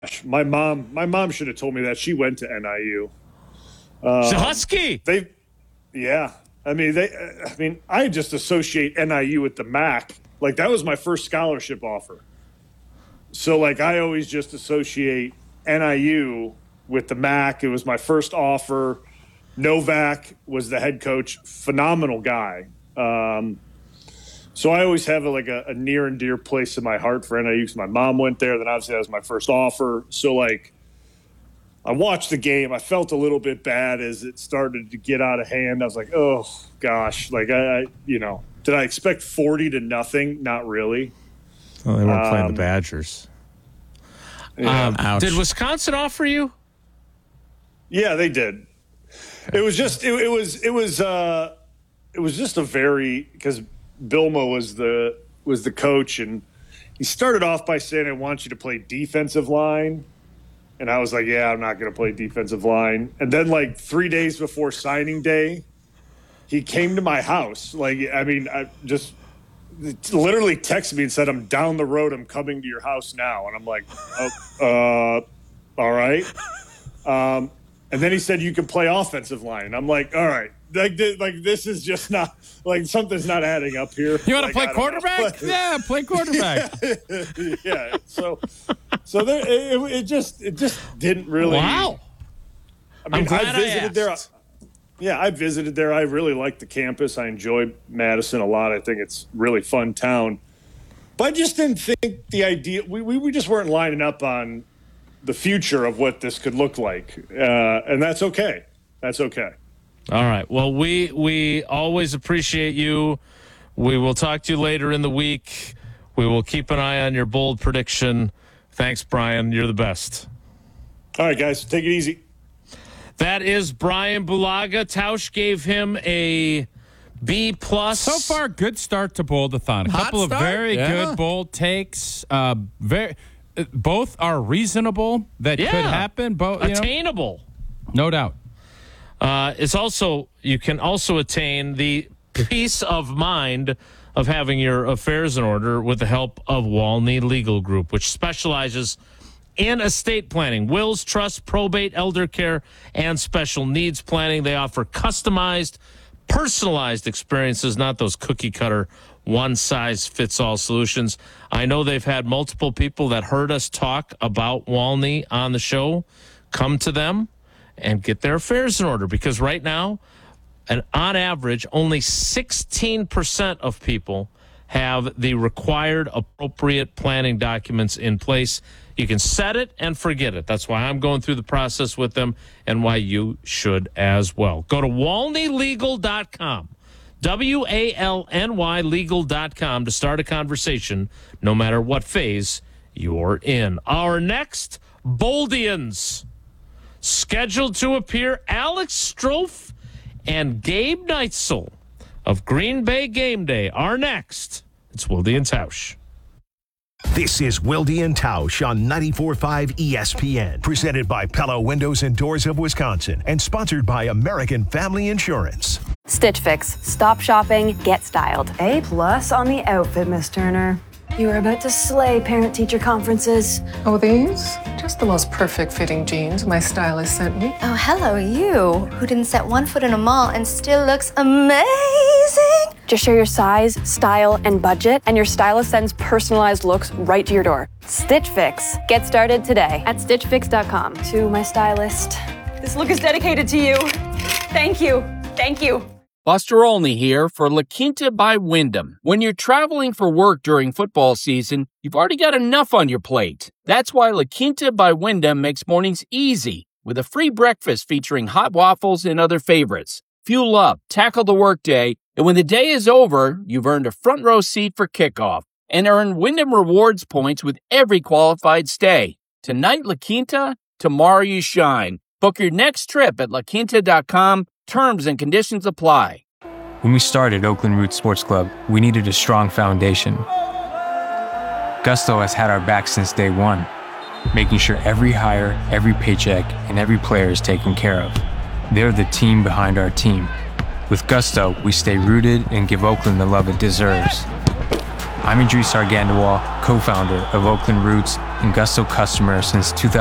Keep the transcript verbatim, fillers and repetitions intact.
My mom, my mom should have told me that. She went to N I U. Um, She's a Husky. They, yeah. I mean, they. I mean, I just associate N I U with the M A C. Like that was my first scholarship offer. So like I always just associate N I U with the M A C. It was my first offer. Novak was the head coach. Phenomenal guy. Um, so I always have a, like a, a near and dear place in my heart for N I U because my mom went there. Then obviously that was my first offer. So like I watched the game. I felt a little bit bad as it started to get out of hand. I was like, oh gosh, like I, I you know, did I expect forty to nothing? Not really. Well, they weren't um, playing the Badgers. Yeah. Um, did Wisconsin offer you? Yeah, they did. It was just it, it was it was uh, it was just a very because Bilmo was the was the coach and he started off by saying I want you to play defensive line, and I was like, yeah, I'm not going to play defensive line. And then like three days before signing day, he came to my house. Like I mean, I just literally texted me and said, I'm down the road. I'm coming to your house now. And I'm like, oh, uh, all right. Um, and then he said, you can play offensive line. And I'm like, all right. Like, like this is just not, like, something's not adding up here. You want like, to play quarterback? Yeah, play quarterback. yeah. yeah. So, so there, it, it just, it just didn't really. Wow. I mean, I visited I there. Yeah, I visited there. I really like the campus. I enjoy Madison a lot. I think it's a really fun town. But I just didn't think the idea – we we just weren't lining up on the future of what this could look like. Uh, and that's okay. That's okay. All right. Well, we we always appreciate you. We will talk to you later in the week. We will keep an eye on your bold prediction. Thanks, Brian. You're the best. All right, guys. Take it easy. That is Brian Bulaga. Tausch gave him a B plus. So far, good start to Bold-a-thon. A Hot couple start? of very Yeah. good bold takes. Uh, very, uh, both are reasonable. That Yeah. could happen. Both attainable. No doubt. Uh, it's also you can also attain the peace of mind of having your affairs in order with the help of Walney Legal Group, which specializes in estate planning, wills, trust, probate, elder care, and special needs planning. They offer customized, personalized experiences, not those cookie-cutter, one-size-fits-all solutions. I know they've had multiple people that heard us talk about Walney on the show come to them and get their affairs in order, because right now, and on average, only sixteen percent of people have the required appropriate planning documents in place. You can set it and forget it. That's why I'm going through the process with them and why you should as well. Go to walney legal dot com, W A L N Y legal dot com to start a conversation no matter what phase you're in. Our next Boldians scheduled to appear, Alex Strofe and Gabe Neitzel of Green Bay Game Day are next. It's Wilde and Tausch. This is Wilde and Tausch on ninety-four point five E S P N, presented by Pella Windows and Doors of Wisconsin, and sponsored by American Family Insurance. Stitch Fix. Stop shopping, get styled. A plus on the outfit, Miss Turner. You are about to slay parent-teacher conferences. Oh, these? Just the most perfect fitting jeans my stylist sent me. Oh, hello, you, who didn't set one foot in a mall and still looks amazing. Just share your size, style, and budget, and your stylist sends personalized looks right to your door. Stitch Fix. Get started today at stitch fix dot com. To my stylist, this look is dedicated to you. Thank you. Thank you. Buster Olney here for La Quinta by Wyndham. When you're traveling for work during football season, you've already got enough on your plate. That's why La Quinta by Wyndham makes mornings easy with a free breakfast featuring hot waffles and other favorites. Fuel up, tackle the workday, and when the day is over, you've earned a front row seat for kickoff and earn Wyndham Rewards points with every qualified stay. Tonight, La Quinta, tomorrow you shine. Book your next trip at la quinta dot com. Terms and conditions apply. When we started Oakland Roots Sports Club, we needed a strong foundation. Gusto has had our back since day one, making sure every hire, every paycheck, and every player is taken care of. They're the team behind our team. With Gusto, we stay rooted and give Oakland the love it deserves. I'm Idris Argandawal, co-founder of Oakland Roots, and Gusto customer since two thousand.